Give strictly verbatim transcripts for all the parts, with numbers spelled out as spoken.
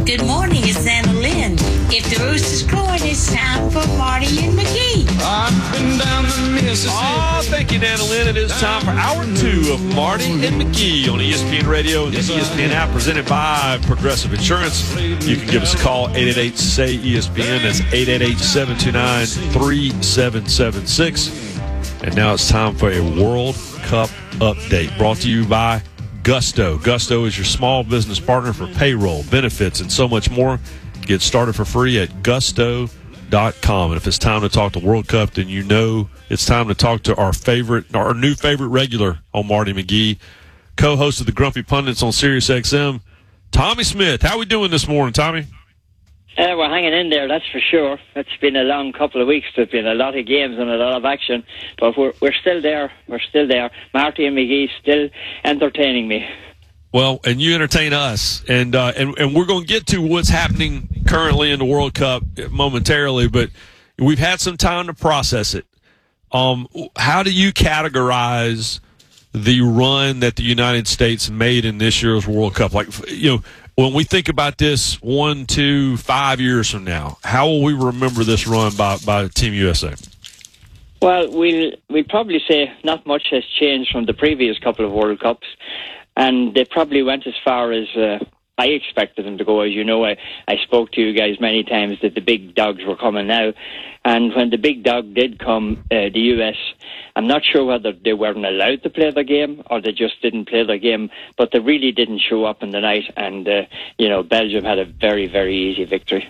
Good morning, it's Anna Lynn. If the rooster's crowing, it's time for Marty and McGee. I've been down the Mississippi. Oh, thank you, Anna Lynn. It is time for hour two of Marty and McGee on E S P N Radio and the E S P N app, presented by Progressive Insurance. You can give us a call, eight eight eight, S A Y, E S P N. That's eight eight eight, seven two nine, three seven seven six. And now it's time for a World Cup update, brought to you by Gusto. Gusto is your small business partner for payroll, benefits, and so much more. Get started for free at gusto dot com. And if it's time to talk to World Cup, then you know it's time to talk to our favorite, our new favorite regular on Marty McGee, co-host of the Grumpy Pundits on Sirius X M, Tommy Smith. How we doing this morning, Tommy? Uh, we're hanging in there, that's for sure. It's been a long couple of weeks. There's been a lot of games and a lot of action, but we're we're still there. We're still there. Marty and McGee still entertaining me. Well, and you entertain us, and uh, and and we're going to get to what's happening currently in the World Cup momentarily, but we've had some time to process it. Um, how do you categorize the run that the United States made in this year's World Cup? Like, you know, when we think about this one, two, five years from now, how will we remember this run by, by Team U S A? Well, we'll, we'll probably say not much has changed from the previous couple of World Cups, and they probably went as far as uh, I expected them to go. As you know, I, I spoke to you guys many times that the big dogs were coming now, and when the big dog did come, uh, the U S, I'm not sure whether they weren't allowed to play the game or they just didn't play the game, but they really didn't show up in the night, and uh, you know, Belgium had a very, very easy victory.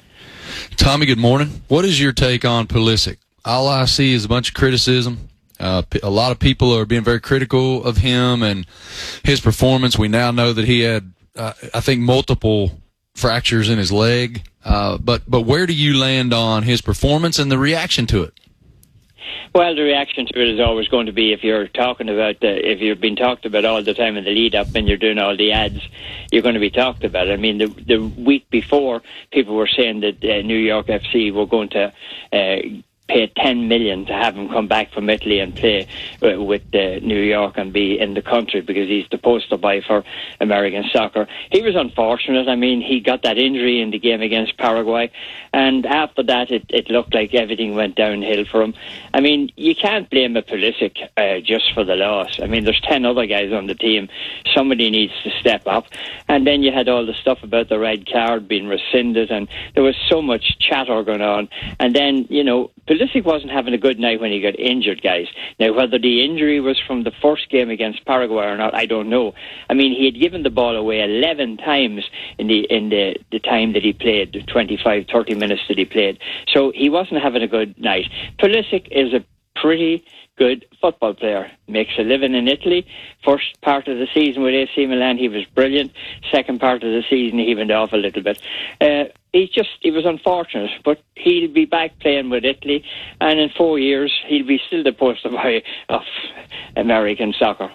Tommy, good morning. What is your take on Pulisic? All I see is a bunch of criticism. Uh, a lot of people are being very critical of him and his performance. We now know that he had, uh, I think, multiple fractures in his leg. Uh, but but where do you land on his performance and the reaction to it? Well, the reaction to it is always going to be, if you're talking about, uh, if you've been talked about all the time in the lead up and you're doing all the ads, you're going to be talked about. I mean, the the week before, people were saying that uh, New York F C were going to uh, pay ten million to have him come back from Italy and play uh, with uh, New York and be in the country because he's the poster boy for American soccer. He was unfortunate. I mean, he got that injury in the game against Paraguay, and after that it, it looked like everything went downhill for him. I mean, you can't blame a Pulisic uh, just for the loss. I mean, there's ten other guys on the team. Somebody needs to step up. And then you had all the stuff about the red card being rescinded, and there was so much chatter going on. And then, you know, Pulisic wasn't having a good night when he got injured, guys. Now, whether the injury was from the first game against Paraguay or not, I don't know. I mean, he had given the ball away eleven times in the in the, the time that he played, the twenty-five, thirty minutes that he played. So he wasn't having a good night. Pulisic is a pretty good football player. Makes a living in Italy. First part of the season with A C Milan, he was brilliant. Second part of the season, he went off a little bit. Uh, he just, he was unfortunate, but he'll be back playing with Italy, and in four years, he'll be still the poster boy of American soccer.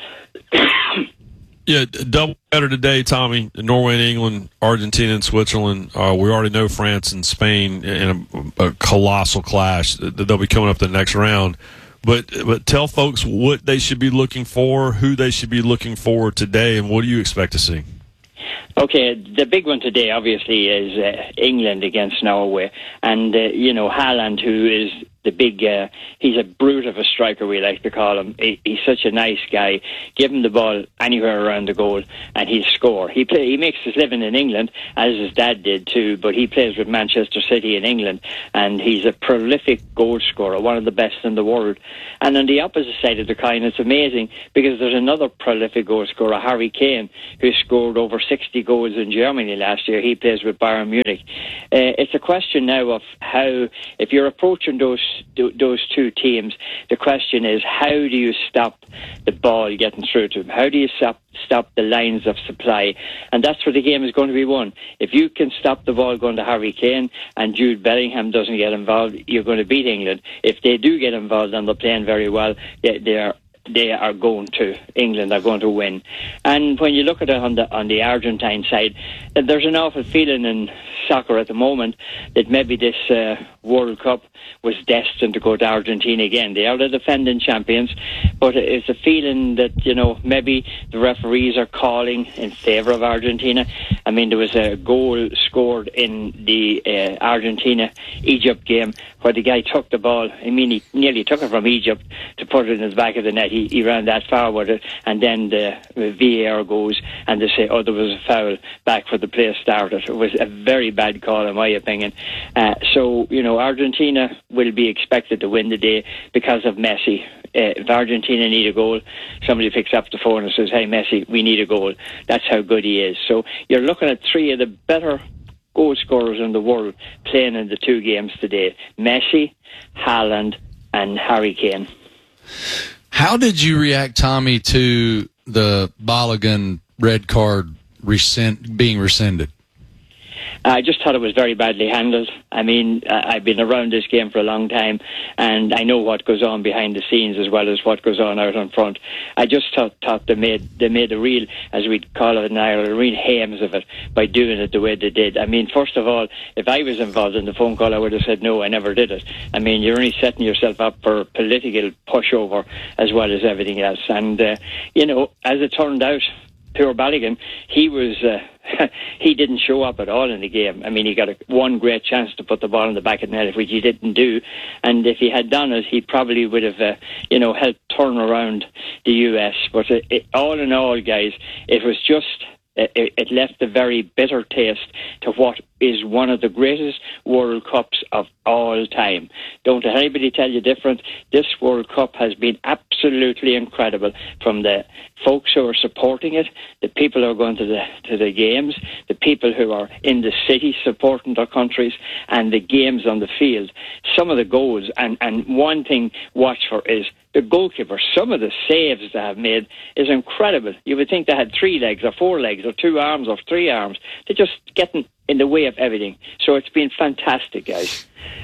Yeah, double header today, Tommy. Norway and England, Argentina and Switzerland. Uh, we already know France and Spain in a, a colossal clash. They'll be coming up the next round. But but tell folks what they should be looking for, who they should be looking for today, and what do you expect to see? Okay, the big one today, obviously, is uh, England against Norway. And, uh, you know, Haaland, who is the big, uh, he's a brute of a striker, we like to call him. He, he's such a nice guy. Give him the ball anywhere around the goal and he'll score. He play, he makes his living in England, as his dad did too, but he plays with Manchester City in England, and he's a prolific goal scorer, one of the best in the world. And on the opposite side of the coin, it's amazing because there's another prolific goal scorer, Harry Kane, who scored over sixty goals in Germany last year. He plays with Bayern Munich. Uh, it's a question now of how, if you're approaching those those two teams, the question is, how do you stop the ball getting through to them? How do you stop stop the lines of supply? And that's where the game is going to be won. If you can stop the ball going to Harry Kane and Jude Bellingham doesn't get involved, you're going to beat England. If they do get involved and they're playing very well, they, they are they are going to, England are going to win. And when you look at it on the on the Argentine side, that there's an awful feeling in soccer at the moment that maybe this uh, World Cup was destined to go to Argentina again. They are the defending champions, but it's a feeling that, you know, maybe the referees are calling in favour of Argentina. I mean, there was a goal scored in the uh, Argentina-Egypt game where the guy took the ball. I mean, he nearly took it from Egypt to put it in the back of the net. He, he ran that far with it, and then the V A R goes and they say, oh, there was a foul back where the play started. It was a very bad call, in my opinion. Uh, so, you know, Argentina will be expected to win the day because of Messi. Uh, if Argentina need a goal, somebody picks up the phone and says, hey, Messi, we need a goal. That's how good he is. So you're looking at three of the better goal scorers in the world playing in the two games today. Messi, Haaland, and Harry Kane. How did you react, Tommy, to the Balogun red card rescind, being rescinded? I just thought it was very badly handled. I mean, I've been around this game for a long time, and I know what goes on behind the scenes as well as what goes on out in front. I just thought, thought they made they made a real, as we'd call it in Ireland, a real hames of it by doing it the way they did. I mean, first of all, if I was involved in the phone call, I would have said, no, I never did it. I mean, you're only setting yourself up for political pushover as well as everything else. And, uh, you know, as it turned out, poor Balogun, he was... Uh, he didn't show up at all in the game. I mean, he got a, one great chance to put the ball in the back of the net, which he didn't do. And if he had done it, he probably would have, uh, you know, helped turn around the U S. But it, it, all in all, guys, it was just... It, it left a very bitter taste to what is one of the greatest World Cups of all time. Don't let anybody tell you different. This World Cup has been absolutely incredible, from the folks who are supporting it, the people who are going to the to the games, the people who are in the city supporting their countries, and the games on the field. Some of the goals, and, and one thing watch for is the goalkeeper. Some of the saves they have made is incredible. You would think they had three legs or four legs or two arms or three arms. They're just getting in the way of everything. So it's been fantastic, guys.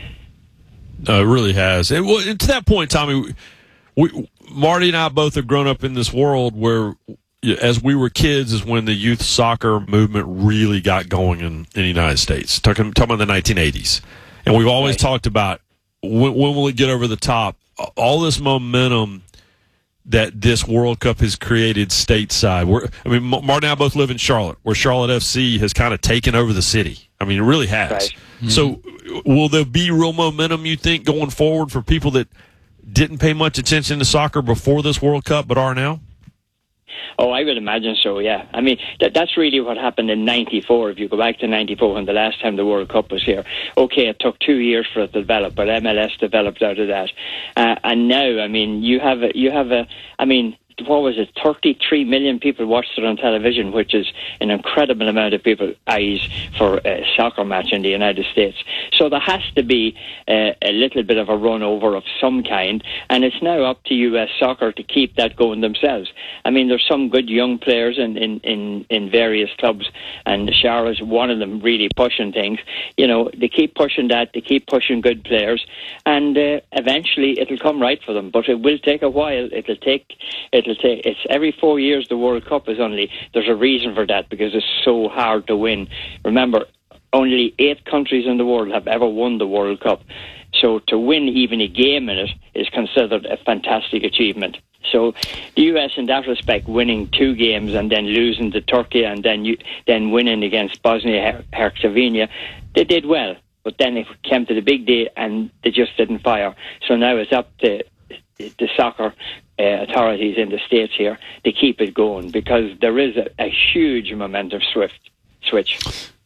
Uh, it really has. And, well, and to that point, Tommy, we, Marty and I both have grown up in this world where, as we were kids, is when the youth soccer movement really got going in, in the United States. Talking, talking about the nineteen eighties. And we've always right. talked about when, when will it get over the top? All this momentum that this World Cup has created stateside. We're, I mean, Martin and I both live in Charlotte, where Charlotte F C has kind of taken over the city. I mean, it really has. Right. Mm-hmm. So will there be real momentum, you think, going forward for people that didn't pay much attention to soccer before this World Cup but are now? Oh, I would imagine so, yeah. I mean, that, that's really what happened in ninety-four. If you go back to ninety-four, when the last time the World Cup was here. Okay, it took two years for it to develop, but M L S developed out of that. Uh, and now, I mean, you have a, you have a, I mean, what was it, thirty-three million people watched it on television, which is an incredible amount of people's eyes for a soccer match in the United States. So there has to be uh, a little bit of a run over of some kind, and it's now up to U S soccer to keep that going themselves. I mean, there's some good young players in, in, in, in various clubs, and Charlotte's one of them really pushing things. You know, they keep pushing that, they keep pushing good players, and uh, eventually it'll come right for them, but it will take a while. It'll take... It It'll take, it's every four years the World Cup is only. There's a reason for that, because it's so hard to win. Remember, only eight countries in the world have ever won the World Cup. So to win even a game in it is considered a fantastic achievement. So the U S, in that respect, winning two games and then losing to Turkey and then you, then winning against Bosnia-Herzegovina, they did well. But then it came to the big day and they just didn't fire. So now it's up to the soccer uh, authorities in the States here to keep it going, because there is a, a huge momentum swift switch.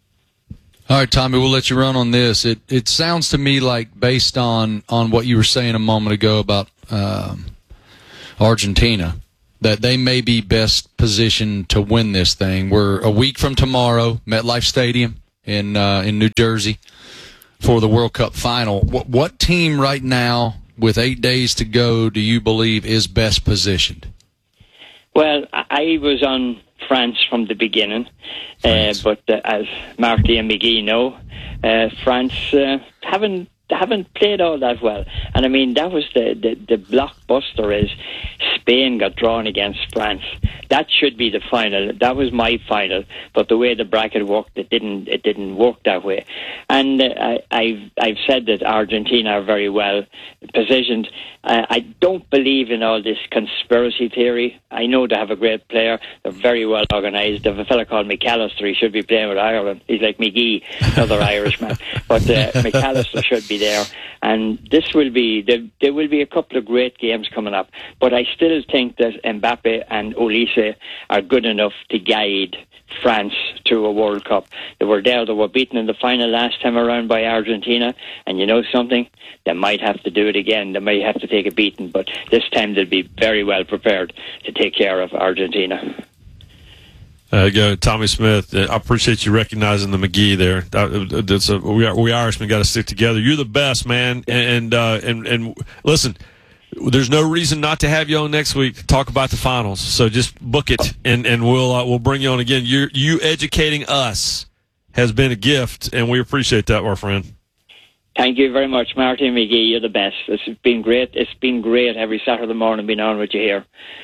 All right, Tommy, we'll let you run on this. It it sounds to me like, based on, on what you were saying a moment ago about um, Argentina, that they may be best positioned to win this thing. We're a week from tomorrow, MetLife Stadium in uh, in New Jersey for the World Cup final. What, what team right now, with eight days to go, do you believe is best positioned? Well, I was on France from the beginning, uh, but uh, as Marty and McGee know, uh, France uh, haven't haven't played all that well. And I mean, that was the, the, the blockbuster is Spain got drawn against France. That should be the final. That was my final. But the way the bracket worked, it didn't. It didn't work that way. And uh, I, I've I've said that Argentina are very well positioned. Uh, I don't believe in all this conspiracy theory. I know they have a great player. They're very well organised. They have a fella called McAllister. He should be playing with Ireland. He's like McGee, another Irishman. But uh, McAllister should be there. And this will be, there, there will be a couple of great games coming up. But I still think that Mbappe and Olise are good enough to guide France to a World Cup. They were there, they were beaten in the final last time around by Argentina, and you know something? They might have to do it again. They might have to take a beating, but this time they'll be very well prepared to take care of Argentina. There you go, Tommy Smith. I appreciate you recognizing the McGee there. That's a, we, we Irishmen got to stick together. You're the best, man. And uh, and and listen, there's no reason not to have you on next week to talk about the finals. So just book it, and and we'll uh, we'll bring you on again. You you educating us has been a gift, and we appreciate that, my friend. Thank you very much, Marty McGee. You're the best. It's been great. It's been great every Saturday morning being on with you here.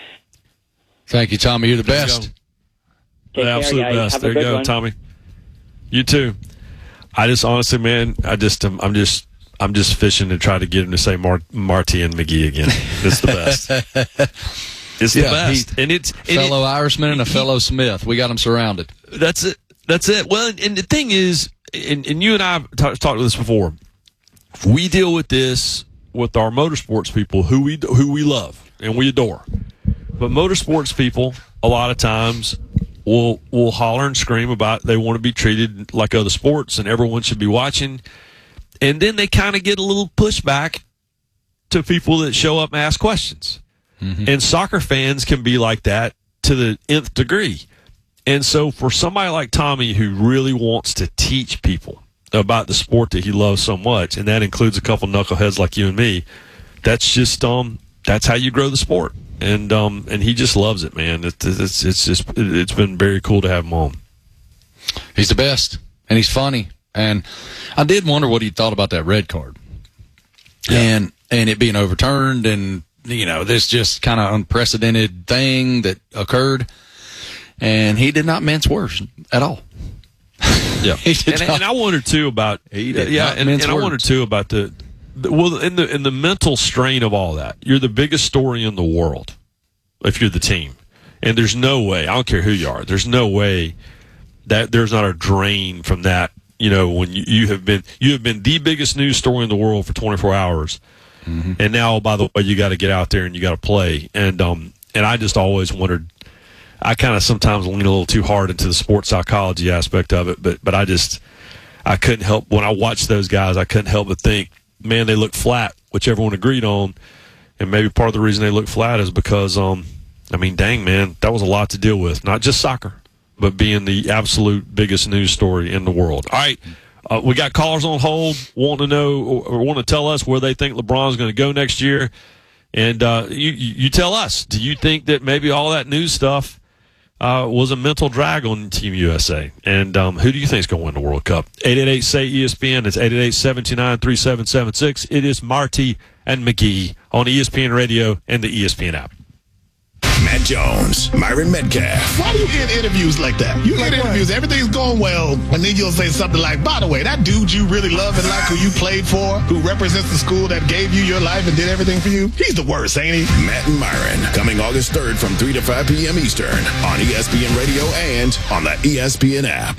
Thank you, Tommy. You're the best. The absolute best. There you go, one. Tommy. You too. I just honestly, man, I just um, I'm just I'm just fishing to try to get him to say Mar- Marty and McGee again. It's the best. It's the yeah, best, and it's and fellow it, Irishman and a fellow Smith. We got them surrounded. That's it. That's it. Well, and, and the thing is, and, and you and I have t- talked about this before. We deal with this with our motorsports people, who we who we love and we adore, but motorsports people a lot of times will will holler and scream about they want to be treated like other sports and everyone should be watching. And then they kind of get a little pushback to people that show up and ask questions. Mm-hmm. And soccer fans can be like that to the nth degree. And so for somebody like Tommy who really wants to teach people about the sport that he loves so much, and that includes a couple knuckleheads like you and me, that's just um that's how you grow the sport. And um and he just loves it, man. It's it's it's just it's been very cool to have him on. He's the best, and he's funny. And I did wonder what he thought about that red card, yeah. and and it being overturned, and you know this just kind of unprecedented thing that occurred. And he did not mince words at all. Yeah, and, and I wondered too about he did yeah, not and, mince and I words. wondered too about the. Well, in the in the mental strain of all that, you're the biggest story in the world if you're the team. And there's no way, I don't care who you are, there's no way that there's not a drain from that, you know, when you, you have been you have been the biggest news story in the world for twenty-four hours. Mm-hmm. And now, by the way, you got to get out there and you got to play. And um and I just always wondered, I kind of sometimes lean a little too hard into the sports psychology aspect of it, but but I just I couldn't help when I watched those guys, I couldn't help but think, man, they look flat, which everyone agreed on. And maybe part of the reason they look flat is because, um, I mean, dang, man, that was a lot to deal with. Not just soccer, but being the absolute biggest news story in the world. All right, uh, we got callers on hold wanting to know or want to tell us where they think LeBron's going to go next year. And uh, you, you tell us, do you think that maybe all that news stuff Uh, was a mental drag on Team U S A? And um, who do you think is going to win the World Cup? eight eight eight, S A Y, E S P N. It's eight eight eight, seven two nine, three seven seven six. It is Marty and McGee on E S P N Radio and the E S P N app. Matt Jones, Myron Metcalf. Why do you end interviews like that? You like end what? interviews, everything's going well, and then you'll say something like, by the way, that dude you really love and like, who you played for, who represents the school that gave you your life and did everything for you, he's the worst, ain't he? Matt and Myron, coming August third from three to five p.m. Eastern on E S P N Radio and on the E S P N app.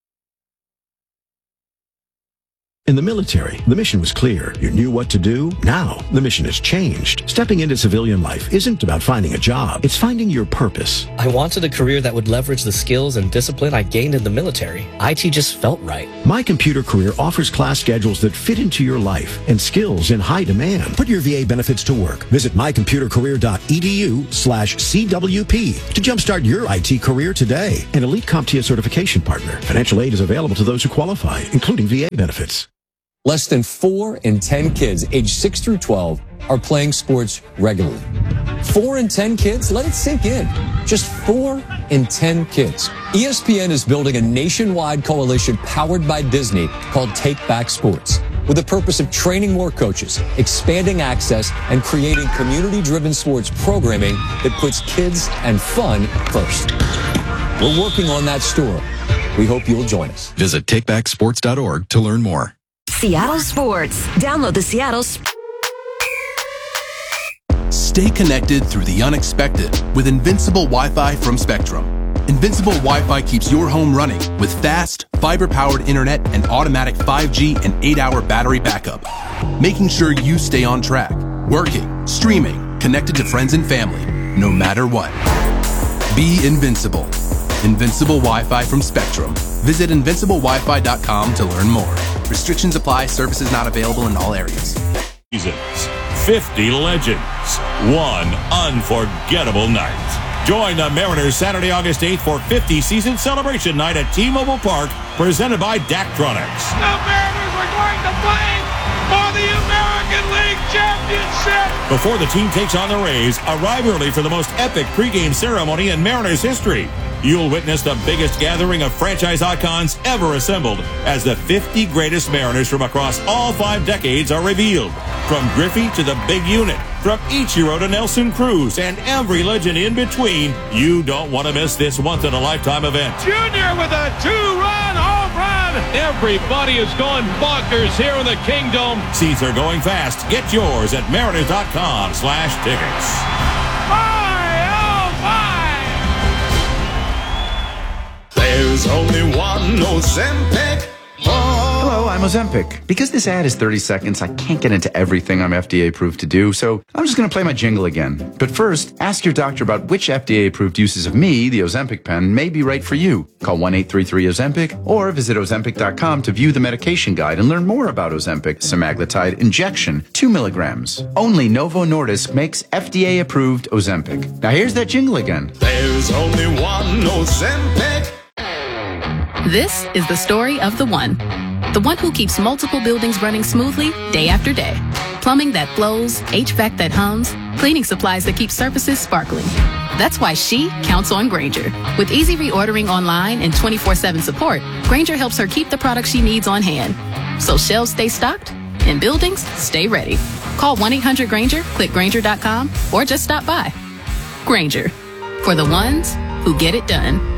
In the military, the mission was clear. You knew what to do. Now, the mission has changed. Stepping into civilian life isn't about finding a job. It's finding your purpose. I wanted a career that would leverage the skills and discipline I gained in the military. I T just felt right. My Computer Career offers class schedules that fit into your life and skills in high demand. Put your V A benefits to work. Visit my computer career dot e d u slash C W P to jumpstart your I T career today. An elite CompTIA certification partner. Financial aid is available to those who qualify, including V A benefits. Less than four in ten kids aged six through twelve are playing sports regularly. Four in ten kids? Let it sink in. Just four in ten kids. E S P N is building a nationwide coalition powered by Disney called Take Back Sports. with the purpose of training more coaches, expanding access, and creating community-driven sports programming that puts kids and fun first. We're working on that store. We hope you'll join us. Visit take back sports dot org to learn more. Seattle Sports. Download the Seattle Sports. Stay connected through the unexpected with Invincible Wi-Fi from Spectrum. Invincible Wi-Fi keeps your home running with fast, fiber-powered internet and automatic five G and eight hour battery backup, making sure you stay on track, working, streaming, connected to friends and family, no matter what. Be invincible. Invincible Wi-Fi from Spectrum. Visit invincible wi fi dot com to learn more. Restrictions apply. Services not available in all areas. Seasons, fifty legends, one unforgettable night. Join the Mariners Saturday, August eighth for fifty season celebration night at T-Mobile Park, presented by Daktronics. The Mariners are going to play for the American League Championship. Before the team takes on the Rays, arrive early for the most epic pregame ceremony in Mariners history. You'll witness the biggest gathering of franchise icons ever assembled as the fifty greatest Mariners from across all five decades are revealed. From Griffey to the big unit, from Ichiro to Nelson Cruz, and every legend in between, you don't want to miss this once-in-a-lifetime event. Junior with a two-run home run. Everybody is going bonkers here in the Kingdom. Seats are going fast. Get yours at mariners dot com slash tickets. My, oh, my. There's only one Ozempic. Hello, I'm Ozempic. Because this ad is thirty seconds, I can't get into everything I'm F D A approved to do, so I'm just going to play my jingle again. But first, ask your doctor about which F D A approved uses of me, the Ozempic pen, may be right for you. Call one eight three three Ozempic or visit ozempic dot com to view the medication guide and learn more about Ozempic semaglutide injection, two milligrams. Only Novo Nordisk makes F D A approved Ozempic. Now here's that jingle again. There's only one Ozempic. This is the story of the one. The one who keeps multiple buildings running smoothly day after day. Plumbing that flows, H V A C that hums, cleaning supplies that keep surfaces sparkling. That's why she counts on Grainger. With easy reordering online and twenty-four seven support, Grainger helps her keep the products she needs on hand. So shelves stay stocked and buildings stay ready. Call one eight hundred Grainger, click Grainger dot com, or just stop by. Grainger, for the ones who get it done.